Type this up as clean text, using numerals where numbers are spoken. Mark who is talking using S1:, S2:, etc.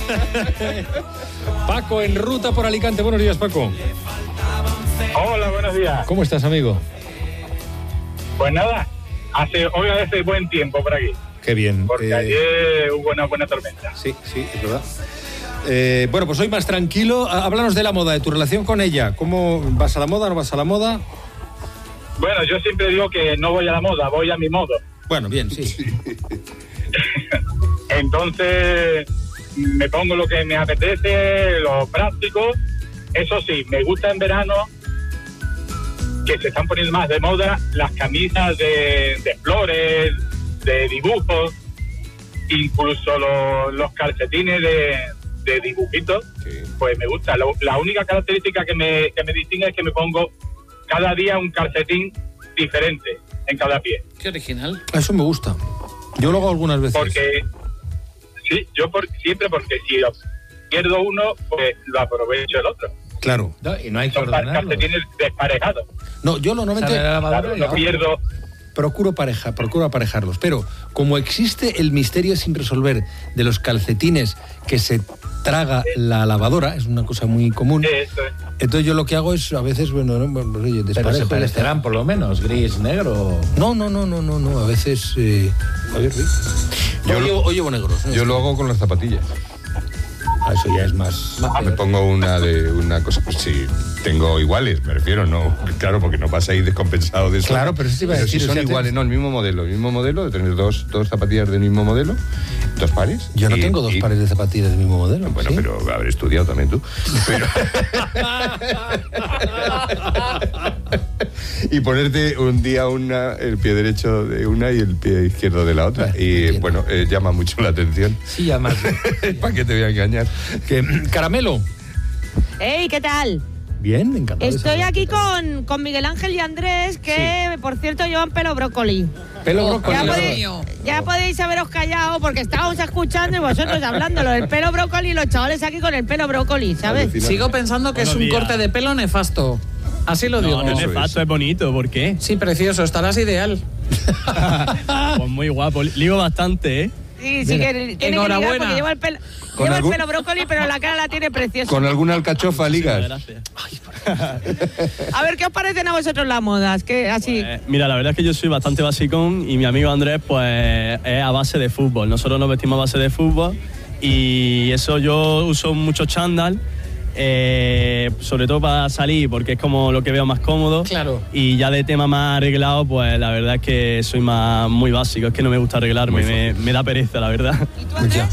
S1: Paco, en ruta por Alicante. Buenos días, Paco.
S2: Hola, buenos días.
S1: ¿Cómo estás, amigo?
S2: Pues nada, hoy hace buen tiempo por aquí.
S1: Qué bien.
S2: Porque ayer hubo una buena tormenta.
S1: Sí, es verdad. Bueno, pues hoy más tranquilo. Háblanos de la moda, de tu relación con ella. ¿Cómo vas a la moda, no vas a la moda?
S2: Bueno, yo siempre digo que no voy a la moda, voy a mi modo.
S1: Bueno, bien, sí.
S2: Entonces, me pongo lo que me apetece, lo práctico. Eso sí, me gusta en verano que se están poniendo más de moda las camisas de flores, de dibujos, incluso los calcetines de dibujitos, sí. Pues me gusta. La única característica que me distingue es que me pongo cada día un calcetín diferente en cada pie.
S3: Qué original.
S1: Eso me gusta. Yo lo hago algunas veces.
S2: Porque, sí, siempre porque si pierdo uno, pues lo aprovecho el otro.
S1: Claro.
S4: No, y no hay que ordenarlo.
S2: Calcetines desparejados.
S1: No, yo normalmente
S2: lo pierdo.
S1: Procuro aparejarlos, pero como existe el misterio sin resolver de los calcetines que se traga la lavadora, es una cosa muy común. Entonces yo lo que hago es a veces, oye, desparejo.
S4: Pero se parecerán por lo menos, gris, negro.
S1: No, a veces. A ver, yo llevo negros.
S5: Yo lo hago con las zapatillas.
S1: Eso ya es más.
S5: Me pongo una cosa, pues sí, tengo iguales, me refiero, no, claro, porque no vas a ir descompensado de eso.
S1: Claro, pero eso te iba a decir.
S5: Si son iguales, no, el mismo modelo, de tener dos zapatillas del mismo modelo, dos pares.
S1: Yo no tengo dos pares de zapatillas del mismo modelo.
S5: Bueno,
S1: ¿sí?
S5: Pero haber estudiado también tú. Pero... y ponerte un día el pie derecho de una y el pie izquierdo de la otra. Bueno, llama mucho la atención.
S1: Sí, llama.
S5: ¿Para qué te voy a engañar?
S1: Caramelo.
S6: Hey, ¿qué tal?
S1: Bien, encantado.
S6: Estoy aquí con Miguel Ángel y Andrés, que sí. Por cierto llevan pelo brócoli.
S1: Pelo brócoli.
S6: Ya podéis haberos callado porque estábamos escuchando y vosotros hablándolo. El pelo brócoli y los chavales aquí con el pelo brócoli, ¿sabes?
S3: Sigo pensando que es un corte de pelo nefasto. Así lo digo.
S7: No es nefasto, es bonito. ¿Por qué?
S3: Sí, precioso. Estarás ideal.
S7: Pues muy guapo. Ligo bastante, ¿eh?
S6: Sí, que tiene
S3: enhorabuena.
S6: Que porque lleva el pelo brócoli, pero la cara la tiene preciosa.
S5: ¿Con alguna alcachofa ligas?
S7: Gracias.
S6: A ver, ¿qué os parecen a vosotros las modas? ¿Qué, así?
S7: Pues, mira, la verdad es que yo soy bastante basicón y mi amigo Andrés, pues, es a base de fútbol. Nosotros nos vestimos a base de fútbol y eso yo uso mucho chándal. Sobre todo para salir, porque es como lo que veo más cómodo.
S3: Claro.
S7: Y ya de tema más arreglado, pues la verdad es que soy muy básico, es que no me gusta arreglarme, me da pereza, la verdad.
S6: ¿Y tú, Andrés?